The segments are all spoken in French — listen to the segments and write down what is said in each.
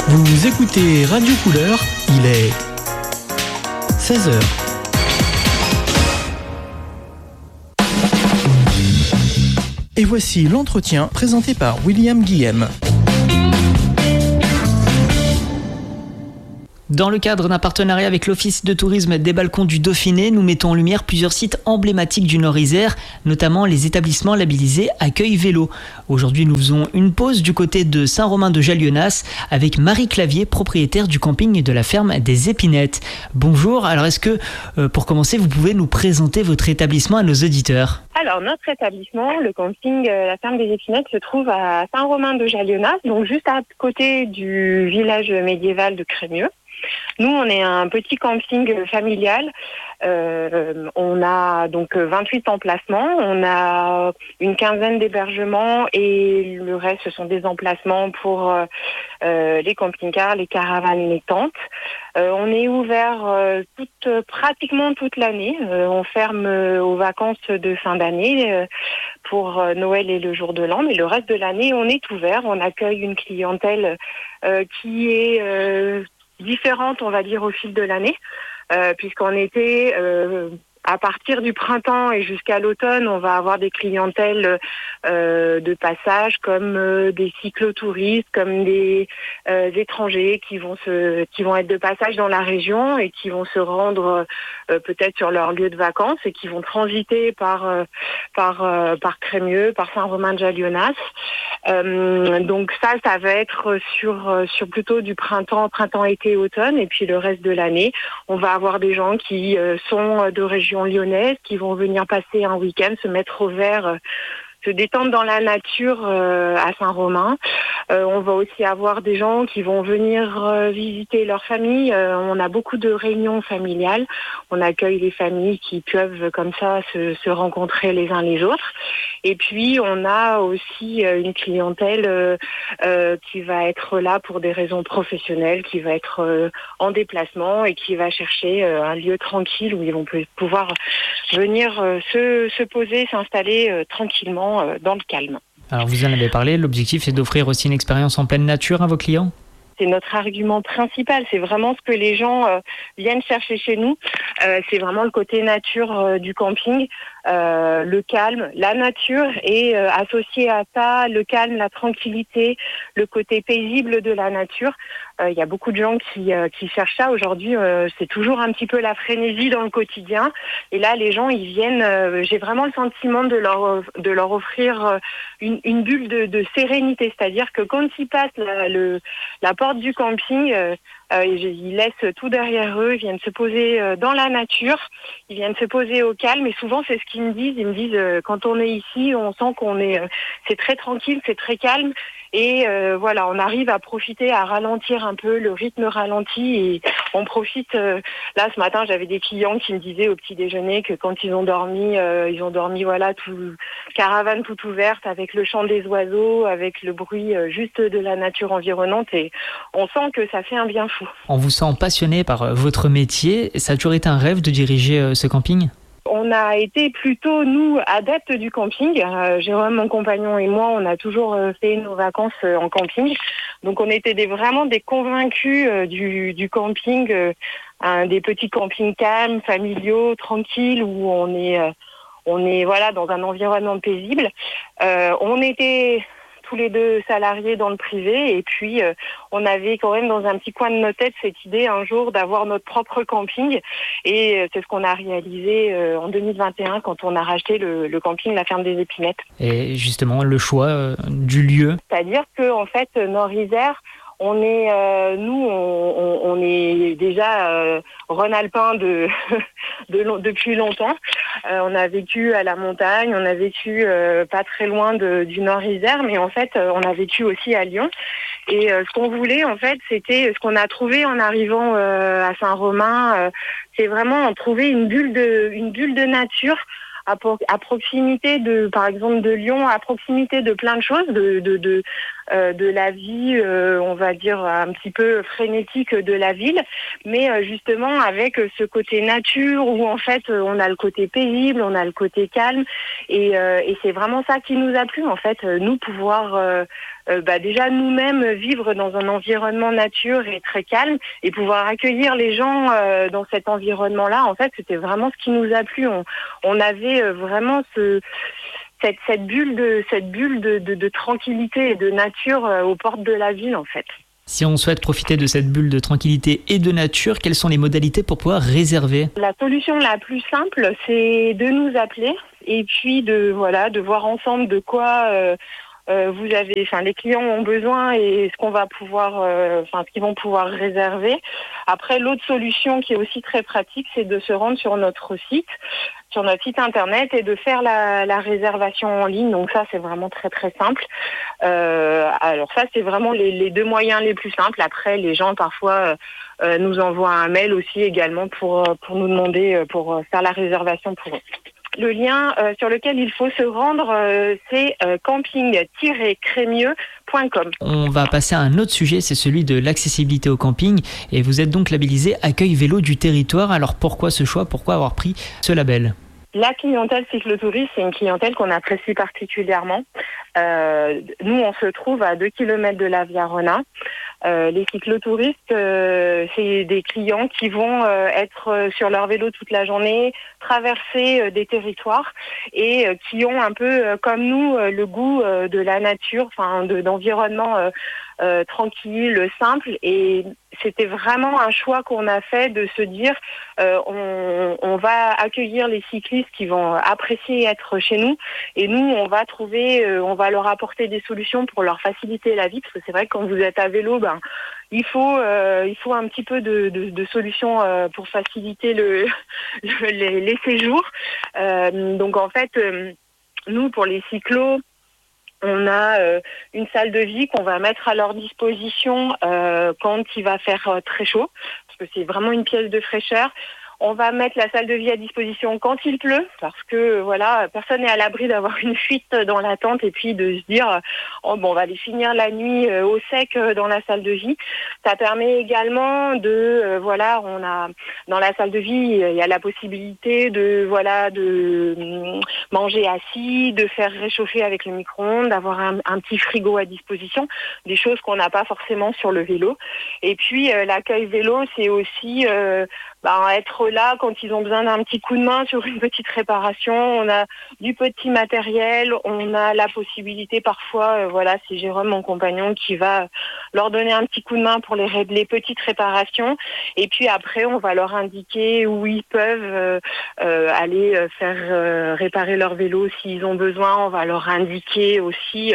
Vous écoutez Radio Couleur, il est 16h. Et voici l'entretien présenté par William Guillem. Dans le cadre d'un partenariat avec l'Office de tourisme des Balcons du Dauphiné, nous mettons en lumière plusieurs sites emblématiques du Nord-Isère, notamment les établissements labellisés Accueil Vélo. Aujourd'hui, nous faisons une pause du côté de Saint-Romain-de-Jalionnas avec Marie Clavier, propriétaire du camping de la ferme des Épinettes. Bonjour, alors est-ce que, pour commencer, vous pouvez nous présenter votre établissement à nos auditeurs ? Alors, notre établissement, le camping La Ferme des Épinettes, se trouve à Saint-Romain-de-Jalionnas, donc juste à côté du village médiéval de Crémieux. Nous, on est un petit camping familial. On a donc 28 emplacements. On a une quinzaine d'hébergements et le reste, ce sont des emplacements pour les camping-cars, les caravanes, les tentes. On est ouvert pratiquement toute l'année. On ferme aux vacances de fin d'année pour Noël et le jour de l'an. Mais le reste de l'année, on est ouvert. On accueille une clientèle qui est différente, on va dire, au fil de l'année, puisqu'en été, à partir du printemps et jusqu'à l'automne, on va avoir des clientèles de passage, comme des cyclotouristes, comme des étrangers qui vont être de passage dans la région et qui vont se rendre peut-être sur leur lieu de vacances et qui vont transiter par Crémieux, par Saint-Romain-de-Jalionnas. Donc ça va être sur plutôt du printemps, été, automne, et puis le reste de l'année, on va avoir des gens qui sont de région lyonnaise, qui vont venir passer un week-end, se mettre au vert, se détendre dans la nature à Saint-Romain. On va aussi avoir des gens qui vont venir visiter leur famille. On a beaucoup de réunions familiales. On accueille les familles qui peuvent comme ça se rencontrer les uns les autres. Et puis on a aussi une clientèle qui va être là pour des raisons professionnelles, qui va être en déplacement et qui va chercher un lieu tranquille où ils vont pouvoir venir se poser, s'installer tranquillement dans le calme. Alors vous en avez parlé, l'objectif c'est d'offrir aussi une expérience en pleine nature à vos clients ? C'est notre argument principal, c'est vraiment ce que les gens viennent chercher chez nous. C'est vraiment le côté nature du camping, le calme, la nature et associé à ça, le calme, la tranquillité, le côté paisible de la nature. Il y a beaucoup de gens qui cherchent ça. Aujourd'hui, c'est toujours un petit peu la frénésie dans le quotidien. Et là, les gens, ils viennent, j'ai vraiment le sentiment de leur offrir une bulle de sérénité. C'est-à-dire que quand ils passent la porte du camping, ils laissent tout derrière eux, ils viennent se poser dans la nature, ils viennent se poser au calme et souvent c'est ce qu'ils me disent. Ils me disent quand on est ici, on sent c'est très tranquille, c'est très calme et voilà, on arrive à profiter, à ralentir un peu, le rythme ralentit et on profite. Là ce matin j'avais des clients qui me disaient au petit déjeuner que quand ils ont dormi voilà, caravane toute ouverte avec le chant des oiseaux, avec le bruit juste de la nature environnante et on sent que ça fait un bien fou. On vous sent passionné par votre métier. Ça a toujours été un rêve de diriger ce camping ? On a été plutôt, nous, adeptes du camping. Jérôme, mon compagnon et moi, on a toujours fait nos vacances en camping. Donc on était vraiment des convaincus du camping, des petits campings calmes, familiaux, tranquilles, où on est voilà, dans un environnement paisible. On était tous les deux salariés dans le privé et puis on avait quand même dans un petit coin de notre tête cette idée un jour d'avoir notre propre camping et c'est ce qu'on a réalisé en 2021 quand on a racheté le camping La Ferme des Épinettes. Et justement le choix du lieu. C'est-à-dire que en fait Nord-Isère, on est on est déjà rhône-alpin depuis longtemps. On a vécu à la montagne, on a vécu pas très loin du Nord-Isère, mais en fait on a vécu aussi à Lyon. Et ce qu'on voulait en fait, c'était ce qu'on a trouvé en arrivant à Saint-Romain, c'est vraiment trouver une bulle de nature à proximité par exemple de Lyon, à proximité de plein de choses, de la vie, on va dire un petit peu frénétique de la ville, mais justement avec ce côté nature où en fait on a le côté paisible, on a le côté calme, et c'est vraiment ça qui nous a plu en fait, nous pouvoir déjà nous-mêmes vivre dans un environnement nature et très calme et pouvoir accueillir les gens dans cet environnement-là. En fait, c'était vraiment ce qui nous a plu. On avait vraiment cette bulle de tranquillité et de nature aux portes de la ville, en fait. Si on souhaite profiter de cette bulle de tranquillité et de nature, quelles sont les modalités pour pouvoir réserver ? La solution la plus simple, c'est de nous appeler et puis de voir ensemble de quoi les clients ont besoin et ce qu'on va pouvoir, ce qu'ils vont pouvoir réserver. Après, l'autre solution qui est aussi très pratique, c'est de se rendre sur notre site internet et de faire la réservation en ligne. Donc ça, c'est vraiment très très simple. Alors ça, c'est vraiment les deux moyens les plus simples. Après, les gens parfois nous envoient un mail aussi également pour nous demander pour faire la réservation pour eux. Le lien sur lequel il faut se rendre, c'est camping-crémieux.com. On va passer à un autre sujet, c'est celui de l'accessibilité au camping. Et vous êtes donc labellisé Accueil Vélo du Territoire. Alors pourquoi ce choix ? Pourquoi avoir pris ce label ? La clientèle cyclotouriste, c'est une clientèle qu'on apprécie particulièrement. Nous, on se trouve à 2 km de la Via Rona. Les cyclotouristes, c'est des clients qui vont être sur leur vélo toute la journée, traverser des territoires et qui ont un peu, comme nous, le goût de la nature, d'environnement tranquille, simple. Et c'était vraiment un choix qu'on a fait de se dire on va accueillir les cyclistes qui vont apprécier être chez nous et nous on va leur apporter des solutions pour leur faciliter la vie, parce que c'est vrai que quand vous êtes à vélo, il faut un petit peu de solutions pour faciliter les séjours. Donc en fait, nous pour les cyclos, on a une salle de vie qu'on va mettre à leur disposition quand il va faire très chaud, parce que c'est vraiment une pièce de fraîcheur. On va mettre la salle de vie à disposition quand il pleut, parce que personne n'est à l'abri d'avoir une fuite dans la tente et puis de se dire on va aller finir la nuit au sec dans la salle de vie. Ça permet également on a dans la salle de vie, il y a la possibilité de manger assis, de faire réchauffer avec le micro-ondes, d'avoir un petit frigo à disposition, des choses qu'on n'a pas forcément sur le vélo. Et puis l'accueil vélo, c'est aussi être là quand ils ont besoin d'un petit coup de main sur une petite réparation. On a du petit matériel, on a la possibilité parfois, c'est Jérôme, mon compagnon, qui va leur donner un petit coup de main pour les petites réparations. Et puis après, on va leur indiquer où ils peuvent aller faire réparer leur vélo s'ils ont besoin. On va leur indiquer aussi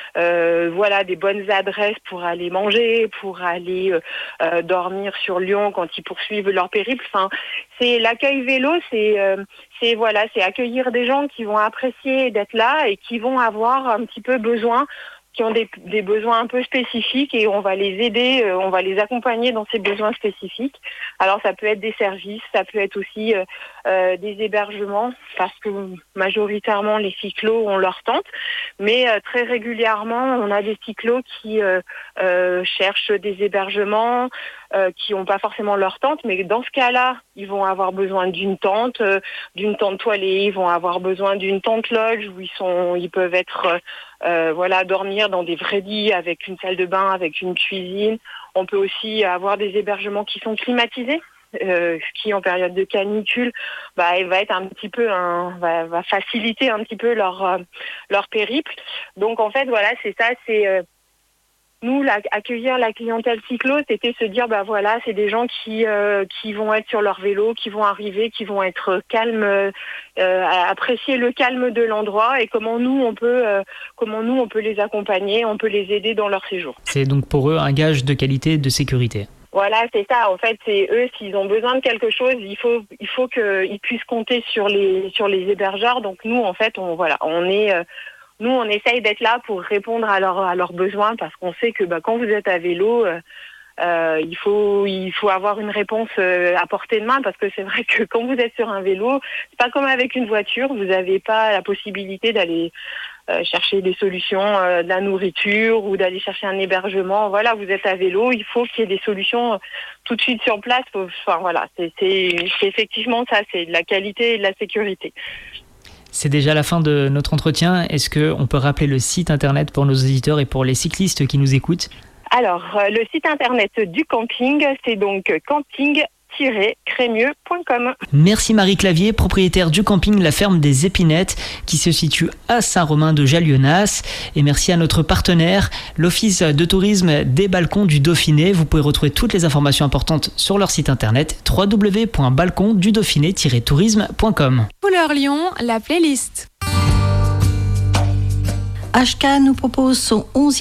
des bonnes adresses pour aller manger, pour aller dormir sur Lyon quand ils poursuivent leur périple. C'est l'accueil vélo, c'est accueillir des gens qui vont apprécier d'être là et qui vont avoir un petit peu besoin, qui ont des besoins un peu spécifiques et on va les aider, on va les accompagner dans ces besoins spécifiques. Alors ça peut être des services, ça peut être aussi des hébergements, parce que majoritairement les cyclos ont leur tente, mais très régulièrement on a des cyclos qui cherchent des hébergements, qui n'ont pas forcément leur tente, mais dans ce cas-là, ils vont avoir besoin d'une tente toilée, ils vont avoir besoin d'une tente lodge où ils peuvent être dormir dans des vrais lits avec une salle de bain, avec une cuisine. On peut aussi avoir des hébergements qui sont climatisés, qui en période de canicule, va être un petit peu va faciliter un petit peu leur périple. Donc en fait c'est ça, nous, accueillir la clientèle cyclo, c'était se dire, c'est des gens qui vont être sur leur vélo, qui vont arriver, qui vont être calmes, apprécier le calme de l'endroit et comment nous on peut les accompagner, on peut les aider dans leur séjour. C'est donc pour eux un gage de qualité et de sécurité. Voilà, c'est ça. En fait, c'est eux, s'ils ont besoin de quelque chose, il faut qu'ils puissent compter sur les hébergeurs. Donc nous, en fait, on essaye d'être là pour répondre à leurs besoins, parce qu'on sait que quand vous êtes à vélo, il faut avoir une réponse à portée de main, parce que c'est vrai que quand vous êtes sur un vélo, c'est pas comme avec une voiture, vous n'avez pas la possibilité d'aller chercher des solutions, de la nourriture ou d'aller chercher un hébergement. Voilà, vous êtes à vélo, il faut qu'il y ait des solutions tout de suite sur place. C'est effectivement ça, c'est de la qualité et de la sécurité. C'est déjà la fin de notre entretien. Est-ce qu'on peut rappeler le site internet pour nos auditeurs et pour les cyclistes qui nous écoutent ? Alors, le site internet du camping, c'est donc camping-crémieux.com. Merci Marie Clavier, propriétaire du camping La Ferme des Épinettes, qui se situe à Saint-Romain-de-Jalieunnas. Et merci à notre partenaire, l'Office de tourisme des Balcons du Dauphiné. Vous pouvez retrouver toutes les informations importantes sur leur site internet www.balcondudauphiné-tourisme.com. Couleur Lyon, la playlist. HK nous propose son 11e